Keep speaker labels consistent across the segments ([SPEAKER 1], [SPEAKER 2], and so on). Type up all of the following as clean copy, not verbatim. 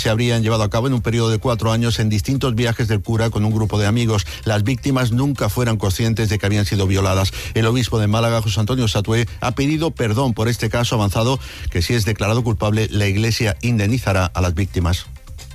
[SPEAKER 1] se habrían llevado a cabo en un periodo de 4 años en distintos viajes del cura con un grupo de amigos. Las víctimas nunca fueron conscientes de que habían sido violadas. El obispo de Málaga, José Antonio Satué, ha pedido perdón por este caso, avanzado que si es declarado culpable, la Iglesia indemnizará a las víctimas.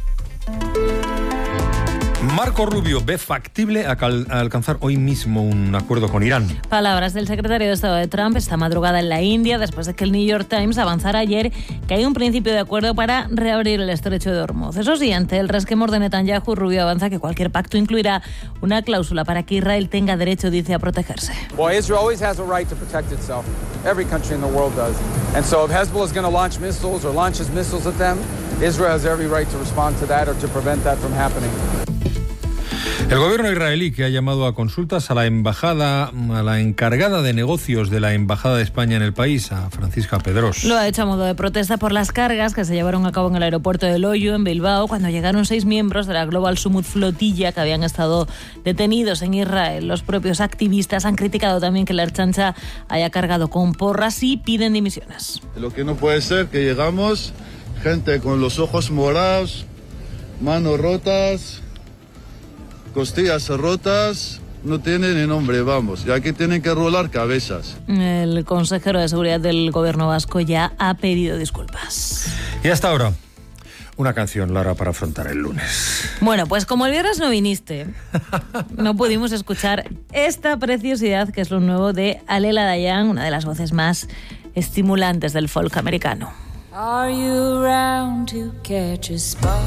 [SPEAKER 2] Marco Rubio ve factible alcanzar hoy mismo un acuerdo con Irán.
[SPEAKER 3] Palabras del secretario de Estado de Trump esta madrugada en la India, después de que el New York Times avanzara ayer que hay un principio de acuerdo para reabrir el estrecho de Hormuz. Eso sí, ante el resquemor de Netanyahu, Rubio avanza que cualquier pacto incluirá una cláusula para que Israel tenga derecho, dice, a protegerse.
[SPEAKER 4] Well, Israel always has a right to protect itself. Every country in the world does. And so if Hezbollah is going to launch missiles or launches missiles at them, Israel has every right to respond to that or to prevent that from happening.
[SPEAKER 2] El gobierno israelí, que ha llamado a consultas a la encargada de negocios de la Embajada de España en el país, a Francisca Pedrós.
[SPEAKER 3] Lo ha hecho a modo de protesta por las cargas que se llevaron a cabo en el aeropuerto de Loiu, en Bilbao, cuando llegaron 6 miembros de la Global Summit Flotilla que habían estado detenidos en Israel. Los propios activistas han criticado también que la Ertzaintza haya cargado con porras y piden dimisiones.
[SPEAKER 5] Lo que no puede ser que llegamos, gente con los ojos morados, manos rotas, costillas rotas, no tienen ni nombre, vamos, ya que tienen que rolar cabezas.
[SPEAKER 3] El consejero de Seguridad del Gobierno vasco ya ha pedido disculpas.
[SPEAKER 2] Y hasta ahora, una canción, Lara, para afrontar el lunes.
[SPEAKER 3] Bueno, pues como el viernes no viniste, no pudimos escuchar esta preciosidad que es lo nuevo de Alela Dayan, una de las voces más estimulantes del folk americano.
[SPEAKER 6] Are you around to catch a spark?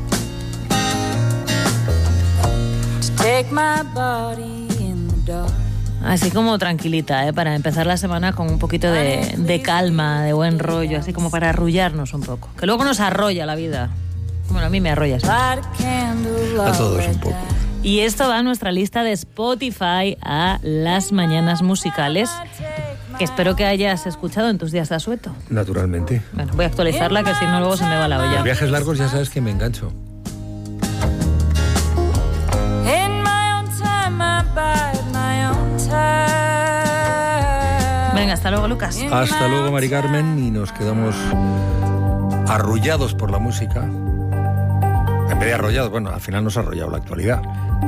[SPEAKER 6] Take my body in the dark.
[SPEAKER 3] Así como tranquilita, para empezar la semana con un poquito de calma, de buen rollo, así como para arrullarnos un poco. Que luego nos arrolla la vida. Bueno, a mí me arrolla.
[SPEAKER 2] A todos un poco.
[SPEAKER 3] Y esto va a nuestra lista de Spotify, a las mañanas musicales, que espero que hayas escuchado en tus días de asueto.
[SPEAKER 2] Naturalmente.
[SPEAKER 3] Bueno, voy a actualizarla, que si no luego se me va la olla.
[SPEAKER 2] Los viajes largos ya sabes que me engancho.
[SPEAKER 3] Venga, hasta luego, Lucas.
[SPEAKER 2] Hasta luego, Mari Carmen, y nos quedamos arrullados por la música. En vez de arrollados, bueno, al final nos ha arrollado la actualidad.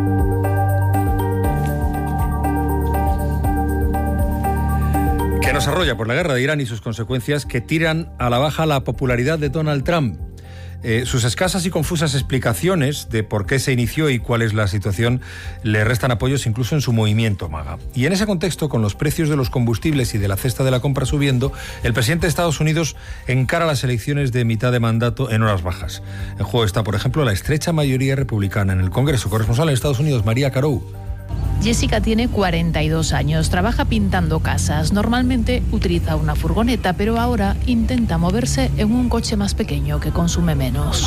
[SPEAKER 2] Que nos arrolla por la guerra de Irán y sus consecuencias que tiran a la baja la popularidad de Donald Trump. Sus escasas y confusas explicaciones de por qué se inició y cuál es la situación le restan apoyos incluso en su movimiento MAGA. Y en ese contexto, con los precios de los combustibles y de la cesta de la compra subiendo, el presidente de Estados Unidos encara las elecciones de mitad de mandato en horas bajas. En juego está, por ejemplo, la estrecha mayoría republicana en el Congreso. Corresponsal en Estados Unidos, María Carou.
[SPEAKER 7] Jessica tiene 42 años, trabaja pintando casas. Normalmente utiliza una furgoneta, pero ahora intenta moverse en un coche más pequeño que consume menos.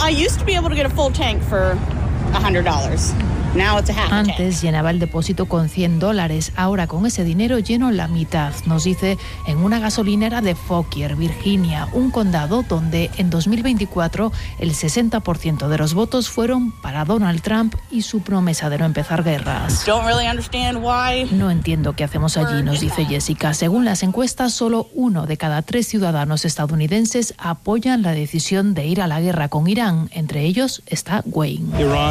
[SPEAKER 7] Antes llenaba el depósito con $100, ahora con ese dinero lleno la mitad, nos dice en una gasolinera de Fauquier, Virginia, un condado donde en 2024 el 60% de los votos fueron para Donald Trump y su promesa de no empezar guerras. No entiendo qué hacemos allí, nos dice Jessica. Según las encuestas, solo 1 de cada 3 ciudadanos estadounidenses apoyan la decisión de ir a la guerra con Irán. Entre ellos está Wayne,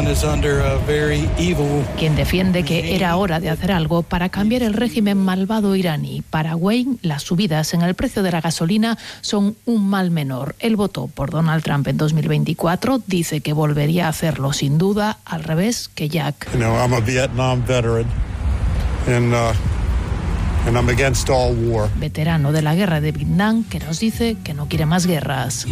[SPEAKER 7] quien defiende que era hora de hacer algo para cambiar el régimen malvado iraní. Para Wayne, las subidas en el precio de la gasolina son un mal menor. Él votó por Donald Trump en 2024, dice que volvería a hacerlo sin duda, al revés que Jack.
[SPEAKER 8] I'm a Vietnam veteran and I'm against all war.
[SPEAKER 7] Veterano de la guerra de Vietnam, que nos dice que no quiere más guerras.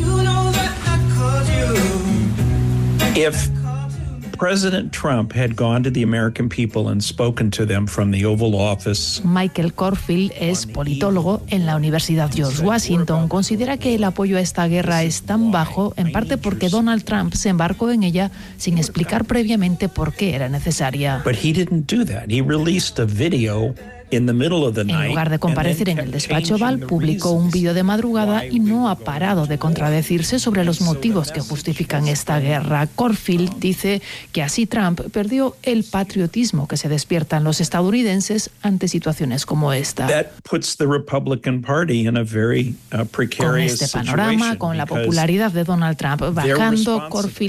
[SPEAKER 9] President Trump had gone to the American people and spoken to them from the Oval Office.
[SPEAKER 7] Michael Corfield es politólogo en la Universidad George Washington. Considera que el apoyo a esta guerra es tan bajo, en parte porque Donald Trump se embarcó en ella sin explicar previamente por qué era necesaria.
[SPEAKER 9] But he didn't do that. He released a video in the middle of the night.
[SPEAKER 7] En lugar de comparecer en el despacho Oval, publicó un vídeo de madrugada y no ha parado de contradecirse sobre los motivos que justifican esta guerra. Corfield dice que así Trump perdió el patriotismo que se despierta en los estadounidenses ante situaciones como esta. Con este panorama, con la popularidad de Donald Trump bajando, Corfield